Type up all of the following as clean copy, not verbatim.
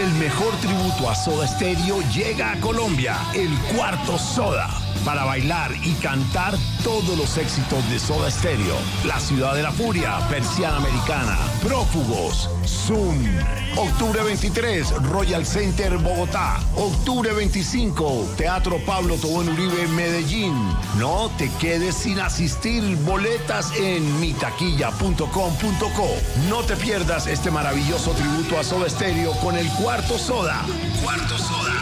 El mejor tributo a Soda Stereo llega a Colombia, el Cuarto Soda, para bailar y cantar todos los éxitos de Soda Stereo. La Ciudad de la Furia, Persiana Americana, Prófugos, Zoom. Octubre 23, Royal Center, Bogotá. Octubre 25, Teatro Pablo Tobón Uribe, Medellín. No te quedes sin asistir. Boletas en mitaquilla.com.co. No te pierdas este maravilloso tributo a Soda Stereo con el Cuarto Soda. Cuarto Soda.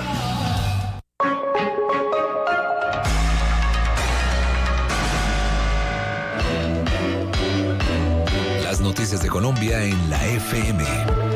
Las noticias de Colombia en la FM.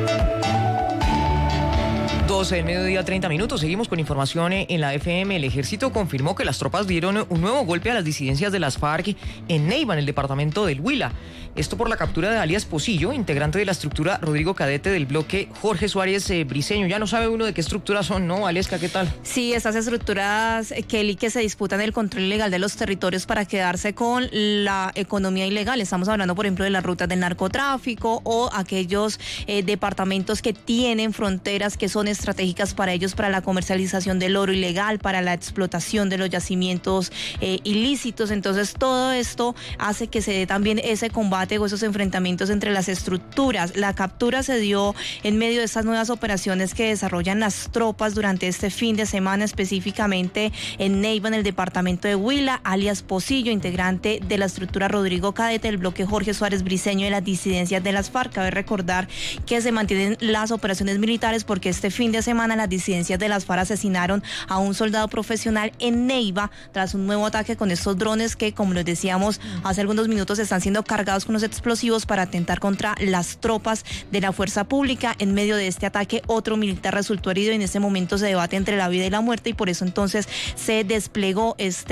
12 del mediodía, 30 minutos. Seguimos con información en la FM. El ejército confirmó que las tropas dieron un nuevo golpe a las disidencias de las FARC en Neiva, en el departamento del Huila. Esto por la captura de alias Pocillo, integrante de la estructura Rodrigo Cadete del bloque Jorge Suárez Briceño. Ya no sabe uno de qué estructuras son, ¿no, Aleska? ¿Qué tal? Sí, estas estructuras, Kelly, que se disputan el control ilegal de los territorios para quedarse con la economía ilegal. Estamos hablando, por ejemplo, de las rutas del narcotráfico o aquellos departamentos que tienen fronteras que son estratégicas para ellos, para la comercialización del oro ilegal, para la explotación de los yacimientos ilícitos. Entonces, todo esto hace que se dé también ese combate o esos enfrentamientos entre las estructuras. La captura se dio en medio de estas nuevas operaciones que desarrollan las tropas durante este fin de semana, específicamente en Neiva, en el departamento de Huila, alias Pocillo, integrante de la estructura Rodrigo Cadete, el bloque Jorge Suárez Briceño de las disidencias de las FARC. Cabe recordar que se mantienen las operaciones militares porque este fin de semana las disidencias de las FARC asesinaron a un soldado profesional en Neiva tras un nuevo ataque con estos drones que, como les decíamos hace algunos minutos, están siendo cargados con los explosivos para atentar contra las tropas de la fuerza pública. En medio de este ataque, otro militar resultó herido y en este momento se debate entre la vida y la muerte, y por eso entonces se desplegó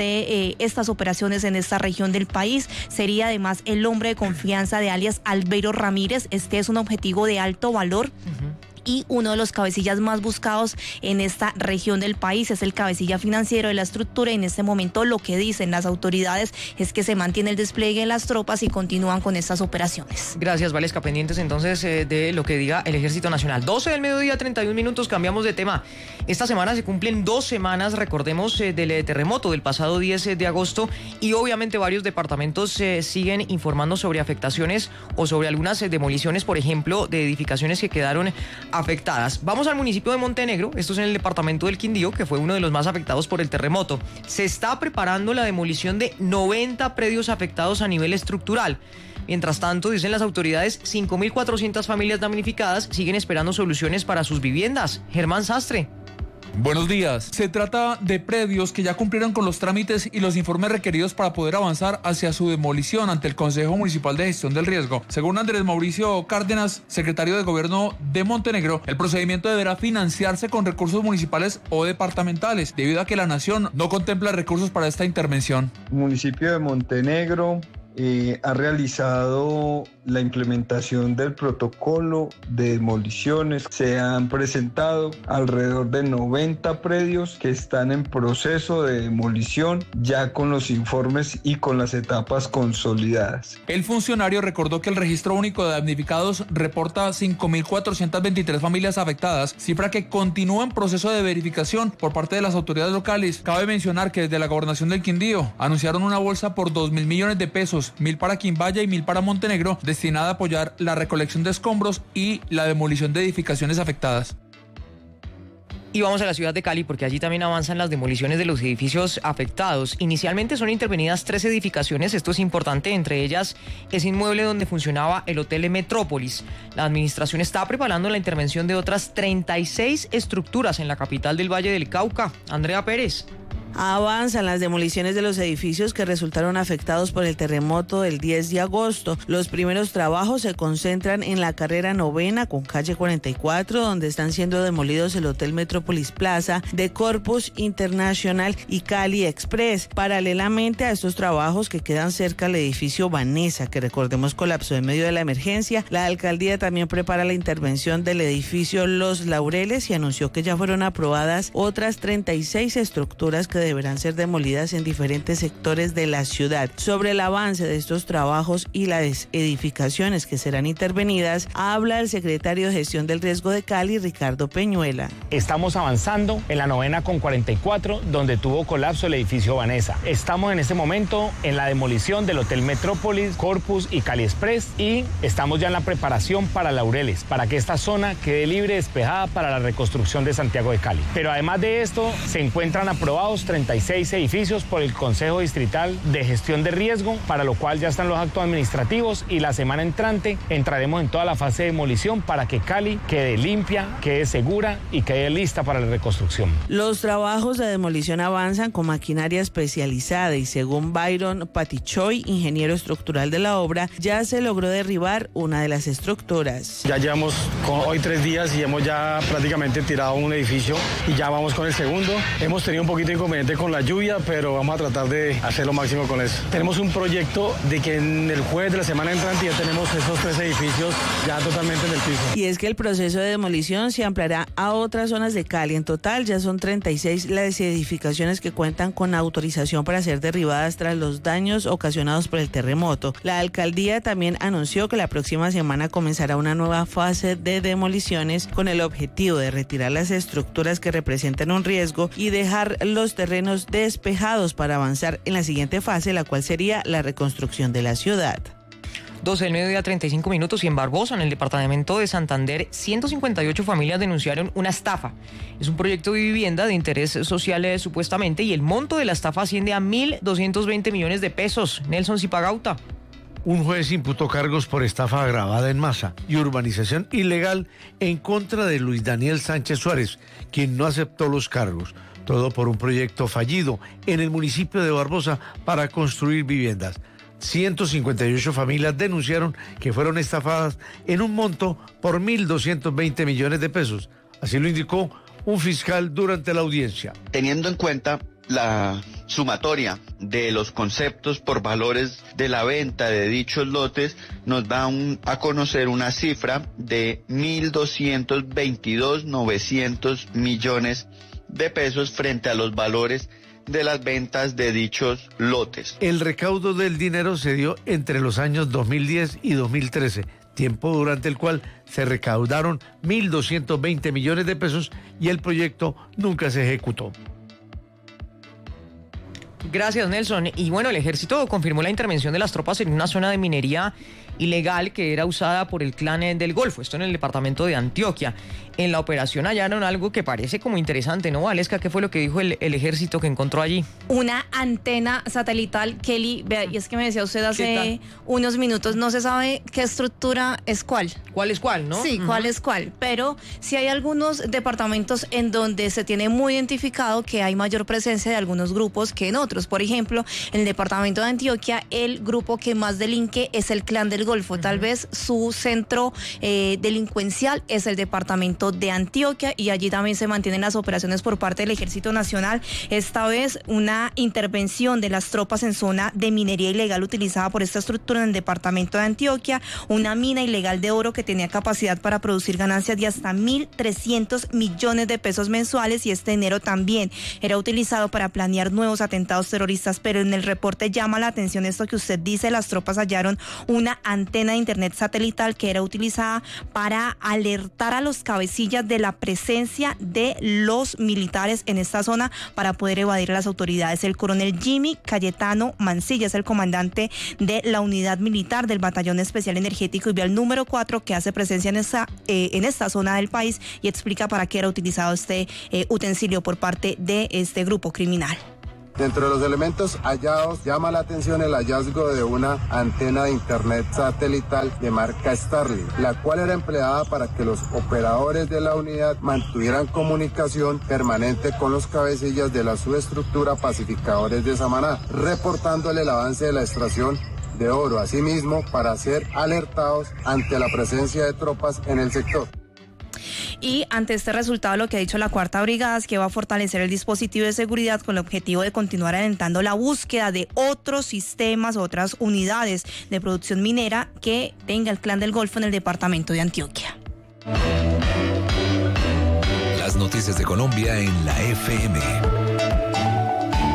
estas operaciones en esta región del país. Sería además el hombre de confianza de alias Albeiro Ramírez. Este es un objetivo de alto valor. Y uno de los cabecillas más buscados en esta región del país. Es el cabecilla financiero de la estructura, y en este momento lo que dicen las autoridades es que se mantiene el despliegue de las tropas y continúan con estas operaciones. Gracias, Valesca. Pendientes entonces de lo que diga el Ejército Nacional. 12 del mediodía, 31 minutos, cambiamos de tema. Esta semana se cumplen 2 semanas, recordemos, del terremoto del pasado 10 de agosto, y obviamente varios departamentos siguen informando sobre afectaciones o sobre algunas demoliciones, por ejemplo, de edificaciones que quedaron afectadas. Vamos al municipio de Montenegro, esto es en el departamento del Quindío, que fue uno de los más afectados por el terremoto. Se está preparando la demolición de 90 predios afectados a nivel estructural. Mientras tanto, dicen las autoridades, 5.400 familias damnificadas siguen esperando soluciones para sus viviendas. Germán Sastre. Buenos días. Se trata de predios que ya cumplieron con los trámites y los informes requeridos para poder avanzar hacia su demolición ante el Consejo Municipal de Gestión del Riesgo. Según Andrés Mauricio Cárdenas, secretario de Gobierno de Montenegro, el procedimiento deberá financiarse con recursos municipales o departamentales, debido a que la nación no contempla recursos para esta intervención. El municipio de Montenegro ha realizado la implementación del protocolo de demoliciones. Se han presentado alrededor de 90 predios que están en proceso de demolición, ya con los informes y con las etapas consolidadas. El funcionario recordó que el registro único de damnificados reporta 5.423 familias afectadas, cifra que continúa en proceso de verificación por parte de las autoridades locales. Cabe mencionar que desde la Gobernación del Quindío anunciaron una bolsa por 2.000 millones de pesos, 1.000 para Quimbaya y 1.000 para Montenegro, destinada a apoyar la recolección de escombros y la demolición de edificaciones afectadas. Y vamos a la ciudad de Cali porque allí también avanzan las demoliciones de los edificios afectados. Inicialmente son intervenidas 3 edificaciones, esto es importante, entre ellas ese inmueble donde funcionaba el Hotel Metrópolis. La administración está preparando la intervención de otras 36 estructuras en la capital del Valle del Cauca. Andrea Pérez. Avanzan las demoliciones de los edificios que resultaron afectados por el terremoto del 10 de agosto. Los primeros trabajos se concentran en la carrera 9ª con calle 44, donde están siendo demolidos el Hotel Metrópolis Plaza, de Corpus International y Cali Express. Paralelamente a estos trabajos que quedan cerca al edificio Vanessa, que recordemos colapsó en medio de la emergencia, la alcaldía también prepara la intervención del edificio Los Laureles y anunció que ya fueron aprobadas otras 36 estructuras que deberán ser demolidas en diferentes sectores de la ciudad. Sobre el avance de estos trabajos y las edificaciones que serán intervenidas, habla el secretario de Gestión del Riesgo de Cali, Ricardo Peñuela. Estamos avanzando en la novena con 44, donde tuvo colapso el edificio Vanessa. Estamos en este momento en la demolición del Hotel Metrópolis, Corpus y Cali Express, y estamos ya en la preparación para Laureles, para que esta zona quede libre y despejada para la reconstrucción de Santiago de Cali. Pero además de esto, se encuentran aprobados 36 edificios por el Consejo Distrital de Gestión de Riesgo, para lo cual ya están los actos administrativos, y la semana entrante entraremos en toda la fase de demolición para que Cali quede limpia, quede segura y quede lista para la reconstrucción. Los trabajos de demolición avanzan con maquinaria especializada y según Byron Patichoy, ingeniero estructural de la obra, ya se logró derribar una de las estructuras. Ya llevamos hoy 3 días y hemos ya prácticamente tirado un edificio y ya vamos con el segundo. Hemos tenido un poquito de inconveniente con la lluvia, pero vamos a tratar de hacer lo máximo con eso. Tenemos un proyecto de que en el jueves de la semana entrante ya tenemos esos 3 edificios ya totalmente en el piso. Y es que el proceso de demolición se ampliará a otras zonas de Cali. En total ya son 36 las edificaciones que cuentan con autorización para ser derribadas tras los daños ocasionados por el terremoto. La alcaldía también anunció que la próxima semana comenzará una nueva fase de demoliciones con el objetivo de retirar las estructuras que representan un riesgo y dejar los terrenos despejados para avanzar en la siguiente fase, la cual sería la reconstrucción de la ciudad. 12 del mediodía, 35 minutos, y en Barbosa, en el departamento de Santander, 158 familias denunciaron una estafa. Es un proyecto de vivienda de interés social supuestamente, y el monto de la estafa asciende a 1.220 millones de pesos. Nelson Zipagauta. Un juez imputó cargos por estafa agravada en masa y urbanización ilegal en contra de Luis Daniel Sánchez Suárez, quien no aceptó los cargos. Todo por un proyecto fallido en el municipio de Barbosa para construir viviendas. 158 familias denunciaron que fueron estafadas en un monto por 1.220 millones de pesos. Así lo indicó un fiscal durante la audiencia. Teniendo en cuenta la sumatoria de los conceptos por valores de la venta de dichos lotes, nos da a conocer una cifra de 1.222.900 millones de pesos frente a los valores de las ventas de dichos lotes. El recaudo del dinero se dio entre los años 2010 y 2013, tiempo durante el cual se recaudaron 1.220 millones de pesos y el proyecto nunca se ejecutó. Gracias, Nelson. Y bueno, el ejército confirmó la intervención de las tropas en una zona de minería ilegal que era usada por el Clan del Golfo, esto en el departamento de Antioquia. En la operación hallaron algo que parece como interesante, ¿no, Valesca? ¿Qué fue lo que dijo el ejército que encontró allí? Una antena satelital, Kelly, vea, y es que me decía usted hace unos minutos, no se sabe qué estructura es cuál. ¿Cuál es cuál, no? Sí, cuál es cuál, pero sí hay algunos departamentos en donde se tiene muy identificado que hay mayor presencia de algunos grupos que en otros. Por ejemplo, en el departamento de Antioquia, el grupo que más delinque es el Clan del Golfo. Tal vez su centro delincuencial es el departamento de Antioquia, y allí también se mantienen las operaciones por parte del Ejército Nacional. Esta vez una intervención de las tropas en zona de minería ilegal utilizada por esta estructura en el departamento de Antioquia, una mina ilegal de oro que tenía capacidad para producir ganancias de hasta 1.300 millones de pesos mensuales, y este dinero también era utilizado para planear nuevos atentados terroristas. Pero en el reporte llama la atención esto que usted dice: las tropas hallaron una antena de internet satelital que era utilizada para alertar a los cabecillas de la presencia de los militares en esta zona para poder evadir a las autoridades. El coronel Jimmy Cayetano Mancilla es el comandante de la unidad militar del Batallón Especial Energético y Vial número 4, que hace presencia en esta zona del país, y explica para qué era utilizado este utensilio por parte de este grupo criminal. Dentro de los elementos hallados, llama la atención el hallazgo de una antena de internet satelital de marca Starlink, la cual era empleada para que los operadores de la unidad mantuvieran comunicación permanente con los cabecillas de la subestructura Pacificadores de Samaná, reportándole el avance de la extracción de oro, asimismo para ser alertados ante la presencia de tropas en el sector. Y ante este resultado, lo que ha dicho la Cuarta Brigada es que va a fortalecer el dispositivo de seguridad con el objetivo de continuar alentando la búsqueda de otros sistemas, otras unidades de producción minera que tenga el Clan del Golfo en el departamento de Antioquia. Las noticias de Colombia en la FM.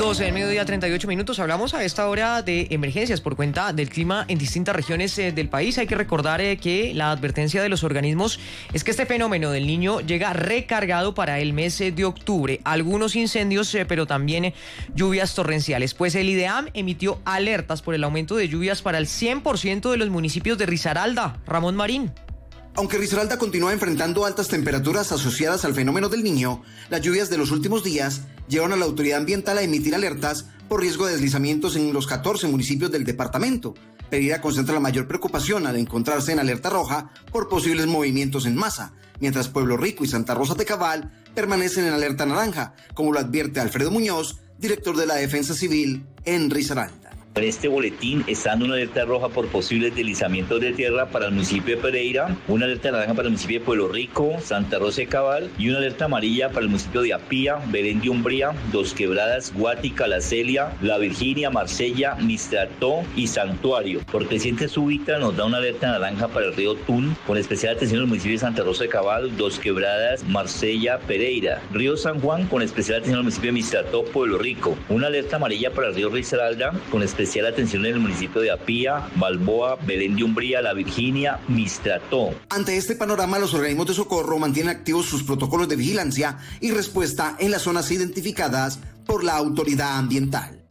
12 del mediodía, 38 minutos. Hablamos a esta hora de emergencias por cuenta del clima en distintas regiones del país. Hay que recordar que la advertencia de los organismos es que este fenómeno del Niño llega recargado para el mes de octubre. Algunos incendios, pero también lluvias torrenciales. Pues el IDEAM emitió alertas por el aumento de lluvias para el 100% de los municipios de Risaralda. Ramón Marín. Aunque Risaralda continúa enfrentando altas temperaturas asociadas al fenómeno del Niño, las lluvias de los últimos días llevan a la autoridad ambiental a emitir alertas por riesgo de deslizamientos en los 14 municipios del departamento. Pereira concentra la mayor preocupación al encontrarse en alerta roja por posibles movimientos en masa, mientras Pueblo Rico y Santa Rosa de Cabal permanecen en alerta naranja, como lo advierte Alfredo Muñoz, director de la Defensa Civil en Risaralda. En este boletín está una alerta roja por posibles deslizamientos de tierra para el municipio de Pereira, una alerta naranja para el municipio de Pueblo Rico, Santa Rosa de Cabal y una alerta amarilla para el municipio de Apía, Belén de Umbría, Dos Quebradas, Guática, La Celia, La Virginia, Marsella, Mistrató y Santuario. Por creciente súbita nos da una alerta naranja para el río Tun, con especial atención a los municipios de Santa Rosa de Cabal, Dos Quebradas, Marsella, Pereira. Río San Juan, con especial atención al municipio de Mistrató, Pueblo Rico. Una alerta amarilla para el río Risaralda, con especial atención en el municipio de Apía, Balboa, Belén de Umbría, La Virginia, Mistrató. Ante este panorama, los organismos de socorro mantienen activos sus protocolos de vigilancia y respuesta en las zonas identificadas por la autoridad ambiental.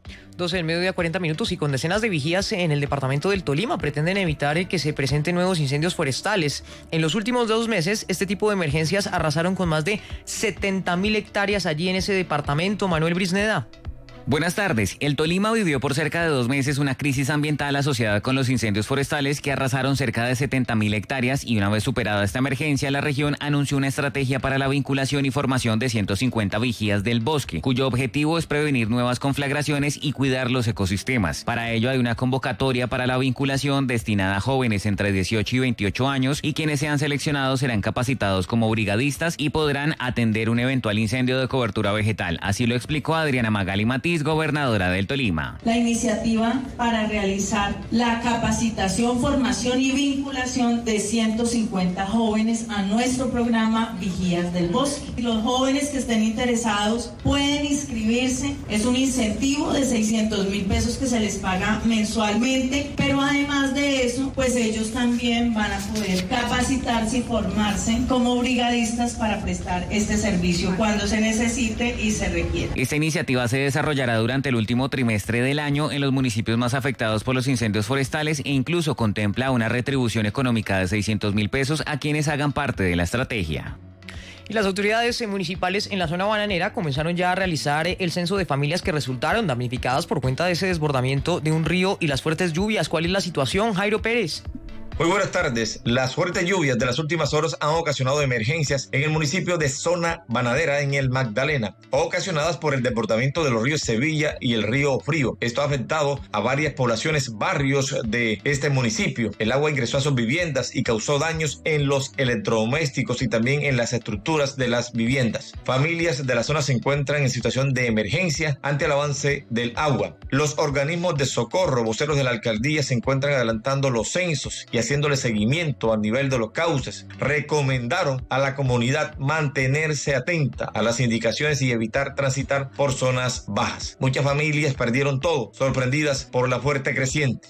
12 del mediodía, 40 minutos, y con decenas de vigías en el departamento del Tolima pretenden evitar que se presenten nuevos incendios forestales. En los últimos 2 meses, este tipo de emergencias arrasaron con más de 70.000 hectáreas allí en ese departamento. Manuel Brisneda. Buenas tardes. El Tolima vivió por cerca de 2 meses una crisis ambiental asociada con los incendios forestales que arrasaron cerca de 70.000 hectáreas y una vez superada esta emergencia, la región anunció una estrategia para la vinculación y formación de 150 vigías del bosque, cuyo objetivo es prevenir nuevas conflagraciones y cuidar los ecosistemas. Para ello hay una convocatoria para la vinculación destinada a jóvenes entre 18 y 28 años y quienes sean seleccionados serán capacitados como brigadistas y podrán atender un eventual incendio de cobertura vegetal. Así lo explicó Adriana Magali Matiz, gobernadora del Tolima. La iniciativa para realizar la capacitación, formación y vinculación de 150 jóvenes a nuestro programa Vigías del Bosque. Los jóvenes que estén interesados pueden inscribirse. Es un incentivo de 600.000 pesos que se les paga mensualmente, pero además de eso, pues ellos también van a poder capacitarse y formarse como brigadistas para prestar este servicio cuando se necesite y se requiera. Esta iniciativa se desarrollará durante el último trimestre del año en los municipios más afectados por los incendios forestales e incluso contempla una retribución económica de 600.000 pesos a quienes hagan parte de la estrategia. Y las autoridades municipales en la zona bananera comenzaron ya a realizar el censo de familias que resultaron damnificadas por cuenta de ese desbordamiento de un río y las fuertes lluvias. ¿Cuál es la situación, Jairo Pérez? Muy buenas tardes. Las fuertes lluvias de las últimas horas han ocasionado emergencias en el municipio de Zona Bananera en el Magdalena, ocasionadas por el desbordamiento de los ríos Sevilla y el río Frío. Esto ha afectado a varias poblaciones, barrios de este municipio. El agua ingresó a sus viviendas y causó daños en los electrodomésticos y también en las estructuras de las viviendas. Familias de la zona se encuentran en situación de emergencia ante el avance del agua. Los organismos de socorro, voceros de la alcaldía, se encuentran adelantando los censos y haciéndole seguimiento a nivel de los cauces. Recomendaron a la comunidad mantenerse atenta a las indicaciones y evitar transitar por zonas bajas. Muchas familias perdieron todo, sorprendidas por la fuerte creciente.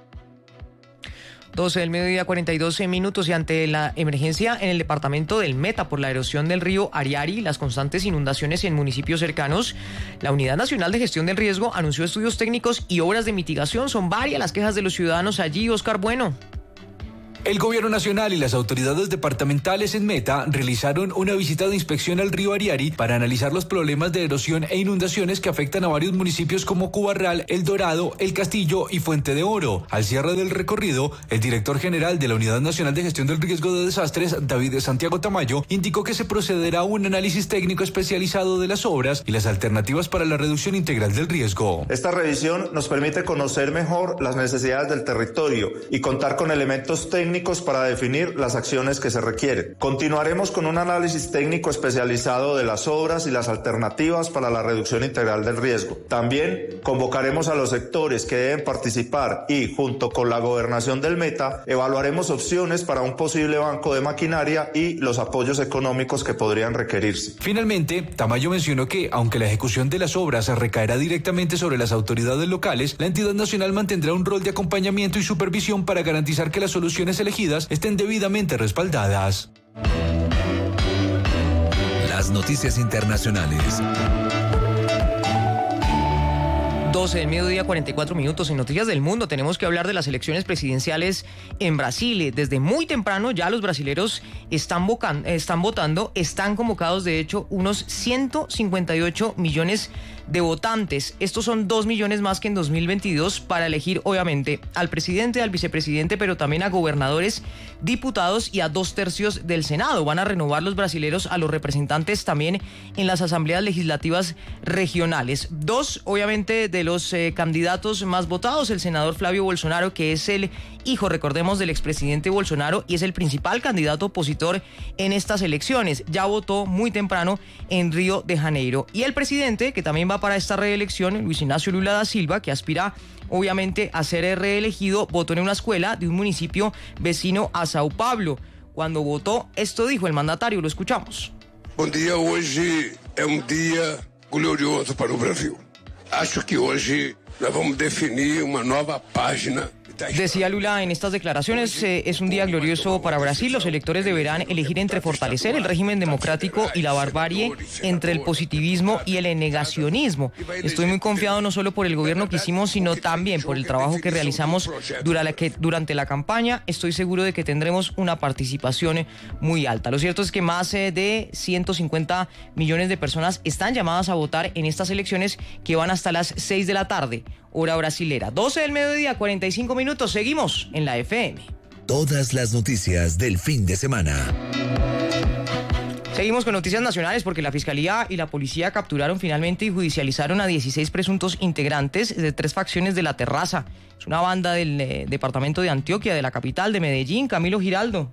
12 del mediodía, 42 minutos, y ante la emergencia en el departamento del Meta por la erosión del río Ariari y las constantes inundaciones en municipios cercanos, la Unidad Nacional de Gestión del Riesgo anunció estudios técnicos y obras de mitigación. Son varias las quejas de los ciudadanos allí. Oscar Bueno. El Gobierno Nacional y las autoridades departamentales en Meta realizaron una visita de inspección al río Ariari para analizar los problemas de erosión e inundaciones que afectan a varios municipios como Cubarral, El Dorado, El Castillo y Fuente de Oro. Al cierre del recorrido, el director general de la Unidad Nacional de Gestión del Riesgo de Desastres, David Santiago Tamayo, indicó que se procederá a un análisis técnico especializado de las obras y las alternativas para la reducción integral del riesgo. Esta revisión nos permite conocer mejor las necesidades del territorio y contar con elementos técnicos técnicos para definir las acciones que se requieren. Continuaremos con un análisis técnico especializado de las obras y las alternativas para la reducción integral del riesgo. También convocaremos a los sectores que deben participar y, junto con la gobernación del Meta, evaluaremos opciones para un posible banco de maquinaria y los apoyos económicos que podrían requerirse. Finalmente, Tamayo mencionó que, aunque la ejecución de las obras recaerá directamente sobre las autoridades locales, la entidad nacional mantendrá un rol de acompañamiento y supervisión para garantizar que las soluciones elegidas estén debidamente respaldadas. Las noticias internacionales. 12 del mediodía, 44 minutos. En Noticias del Mundo tenemos que hablar de las elecciones presidenciales en Brasil. Desde muy temprano ya los brasileros están votando, están convocados de hecho unos 158 millones de votantes. Estos son 2 millones más que en 2022 para elegir obviamente al presidente, al vicepresidente, pero también a gobernadores, diputados y a 2/3 del Senado. Van a renovar los brasileros a los representantes también en las asambleas legislativas regionales. Dos, obviamente, de los candidatos más votados, el senador Flavio Bolsonaro, que es el hijo, recordemos, del expresidente Bolsonaro y es el principal candidato opositor en estas elecciones. Ya votó muy temprano en Río de Janeiro. Y el presidente, que también va para esta reelección, Luis Ignacio Lula da Silva, que aspira obviamente a ser reelegido, votó en una escuela de un municipio vecino a Sao Paulo. Cuando votó, esto dijo el mandatario, lo escuchamos. Bom dia, hoje é dia glorioso para o Brasil. Acho que hoje nós vamos definir uma nova página. Decía Lula en estas declaraciones, es un día glorioso para Brasil. Los electores deberán elegir entre fortalecer el régimen democrático y la barbarie, entre el positivismo y el negacionismo. Estoy muy confiado no solo por el gobierno que hicimos, sino también por el trabajo que realizamos durante la campaña. Estoy seguro de que tendremos una participación muy alta. Lo cierto es que más de 150 millones de personas están llamadas a votar en estas elecciones que van hasta las 6 de la tarde. Hora brasilera. 12 del mediodía, 45 minutos. Seguimos en la FM. Todas las noticias del fin de semana. Seguimos con noticias nacionales porque la Fiscalía y la Policía capturaron finalmente y judicializaron a 16 presuntos integrantes de 3 facciones de La Terraza. Es una banda del departamento de Antioquia, de la capital de Medellín. Camilo Giraldo.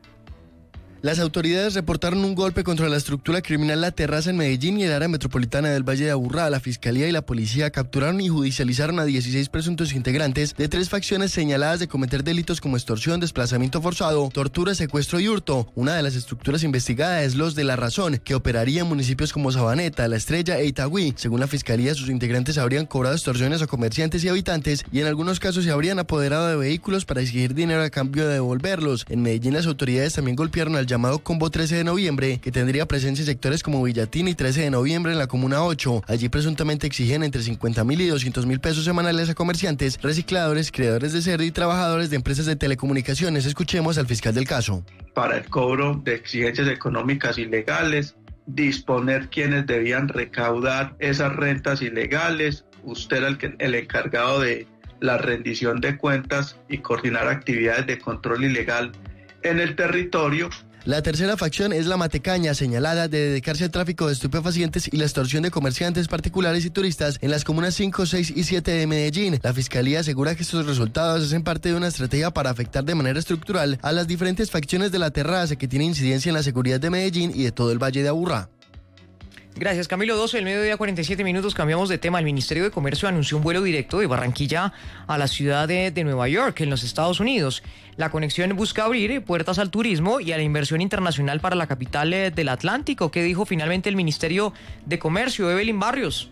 Las autoridades reportaron un golpe contra la estructura criminal La Terraza en Medellín y el área metropolitana del Valle de Aburrá. La Fiscalía y la Policía capturaron y judicializaron a 16 presuntos integrantes de 3 facciones señaladas de cometer delitos como extorsión, desplazamiento forzado, tortura, secuestro y hurto. Una de las estructuras investigadas es Los de la Razón, que operaría en municipios como Sabaneta, La Estrella e Itagüí. Según la Fiscalía, sus integrantes habrían cobrado extorsiones a comerciantes y habitantes y en algunos casos se habrían apoderado de vehículos para exigir dinero a cambio de devolverlos. En Medellín, las autoridades también golpearon al llamado Combo 13 de noviembre, que tendría presencia en sectores como Villatín y 13 de noviembre en la Comuna 8. Allí presuntamente exigían entre 50.000 y 200.000 pesos semanales a comerciantes, recicladores, criadores de cerdo y trabajadores de empresas de telecomunicaciones. Escuchemos al fiscal del caso. Para el cobro de exigencias económicas ilegales, disponer quienes debían recaudar esas rentas ilegales. Usted era el encargado de la rendición de cuentas y coordinar actividades de control ilegal en el territorio. La tercera facción es la Matecaña, señalada de dedicarse al tráfico de estupefacientes y la extorsión de comerciantes particulares y turistas en las comunas 5, 6 y 7 de Medellín. La Fiscalía asegura que estos resultados hacen parte de una estrategia para afectar de manera estructural a las diferentes facciones de La Terraza que tienen incidencia en la seguridad de Medellín y de todo el Valle de Aburrá. Gracias, Camilo. 12 del mediodía, 47 minutos. Cambiamos de tema. El Ministerio de Comercio anunció un vuelo directo de Barranquilla a la ciudad de Nueva York, en los Estados Unidos. La conexión busca abrir puertas al turismo y a la inversión internacional para la capital del Atlántico. ¿Qué dijo finalmente el Ministerio de Comercio? Evelyn Barrios.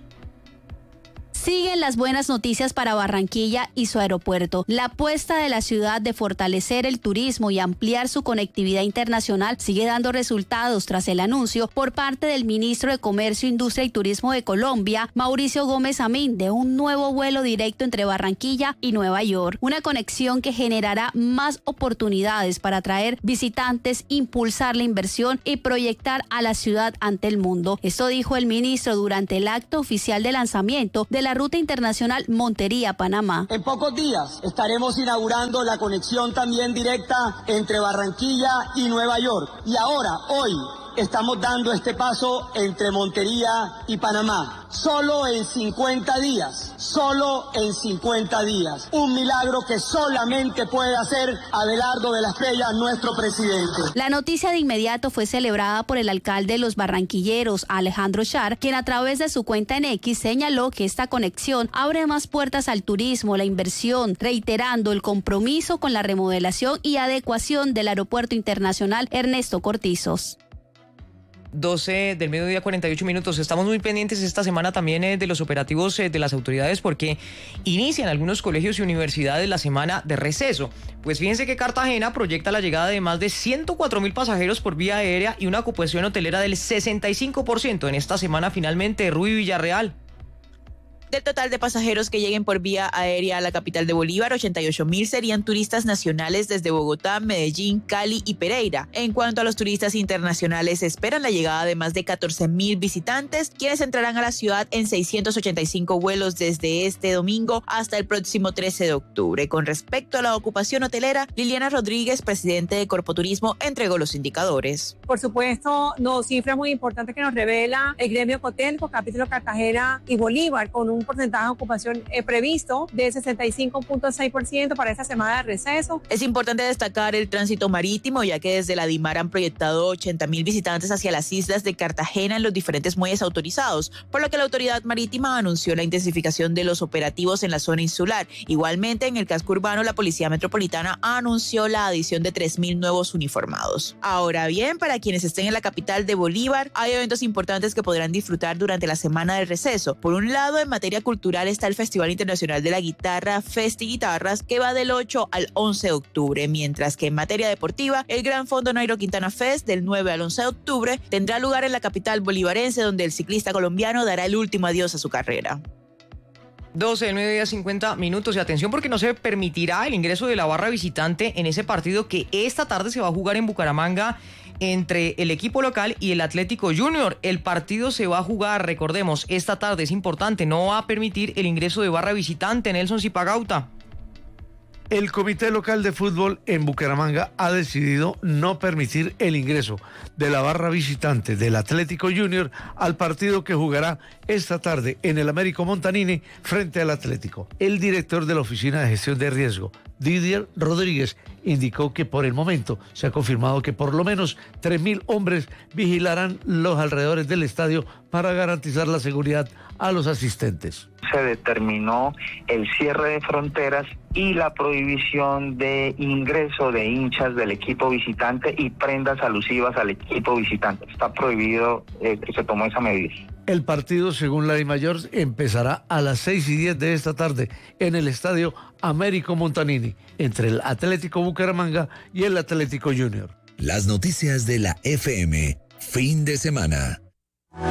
Siguen las buenas noticias para Barranquilla y su aeropuerto. La apuesta de la ciudad de fortalecer el turismo y ampliar su conectividad internacional sigue dando resultados tras el anuncio por parte del ministro de Comercio, Industria y Turismo de Colombia, Mauricio Gómez Amín, de un nuevo vuelo directo entre Barranquilla y Nueva York. Una conexión que generará más oportunidades para atraer visitantes, impulsar la inversión y proyectar a la ciudad ante el mundo. Esto dijo el ministro durante el acto oficial de lanzamiento de la ruta internacional Montería-Panamá. En pocos días estaremos inaugurando la conexión también directa entre Barranquilla y Nueva York. Y ahora, hoy, estamos dando este paso entre Montería y Panamá. Solo en 50 días. Un milagro que solamente puede hacer Abelardo de la Espriella, nuestro presidente. La noticia de inmediato fue celebrada por el alcalde de Los Barranquilleros, Alejandro Char, quien a través de su cuenta en X señaló que esta conexión abre más puertas al turismo, la inversión, reiterando el compromiso con la remodelación y adecuación del Aeropuerto Internacional Ernesto Cortizos. 12 del mediodía, 48 minutos. Estamos muy pendientes esta semana también de los operativos de las autoridades porque inician algunos colegios y universidades la semana de receso. Pues fíjense que Cartagena proyecta la llegada de más de 104.000 pasajeros por vía aérea y una ocupación hotelera del 65% en esta semana finalmente. Rui Villarreal. Del total de pasajeros que lleguen por vía aérea a la capital de Bolívar, 88.000 serían turistas nacionales desde Bogotá, Medellín, Cali y Pereira. En cuanto a los turistas internacionales, esperan la llegada de más de 14.000 visitantes, quienes entrarán a la ciudad en 685 vuelos desde este domingo hasta el próximo 13 de octubre. Con respecto a la ocupación hotelera, Liliana Rodríguez, presidente de Corpoturismo, entregó los indicadores. Por supuesto, cifras muy importantes que nos revela el gremio Cotelco, capítulo Cartagena y Bolívar, con un porcentaje de ocupación previsto de 65.6% para esta semana de receso. Es importante destacar el tránsito marítimo, ya que desde la DIMAR han proyectado 80.000 visitantes hacia las islas de Cartagena en los diferentes muelles autorizados, por lo que la autoridad marítima anunció la intensificación de los operativos en la zona insular. Igualmente, en el casco urbano, la Policía Metropolitana anunció la adición de 3.000 nuevos uniformados. Ahora bien, para quienes estén en la capital de Bolívar, hay eventos importantes que podrán disfrutar durante la semana del receso. Por un lado, en materia cultural está el Festival Internacional de la Guitarra Festi Guitarras, que va del 8 al 11 de octubre, mientras que en materia deportiva, el Gran Fondo Nairo Quintana Fest del 9 al 11 de octubre tendrá lugar en la capital bolivarense, donde el ciclista colombiano dará el último adiós a su carrera. 12 del mediodía, 50 minutos. Y atención porque no se permitirá el ingreso de la barra visitante en ese partido que esta tarde se va a jugar en Bucaramanga entre el equipo local y el Atlético Junior. El partido se va a jugar, recordemos, esta tarde, es importante, no va a permitir el ingreso de barra visitante. Nelson Zipagauta. El Comité Local de Fútbol en Bucaramanga ha decidido no permitir el ingreso de la barra visitante del Atlético Junior al partido que jugará esta tarde en el Américo Montanini frente al Atlético. El director de la Oficina de Gestión de Riesgo, Didier Rodríguez, indicó que por el momento se ha confirmado que por lo menos 3.000 hombres vigilarán los alrededores del estadio para garantizar la seguridad a los asistentes. Se determinó el cierre de fronteras y la prohibición de ingreso de hinchas del equipo visitante y prendas alusivas al equipo visitante. Está prohibido que se tomó esa medida. El partido, según la DIMAYOR, empezará a las 6:10 de esta tarde en el estadio Américo Montanini, entre el Atlético Bucaramanga y el Atlético Junior. Las noticias de la FM, fin de semana.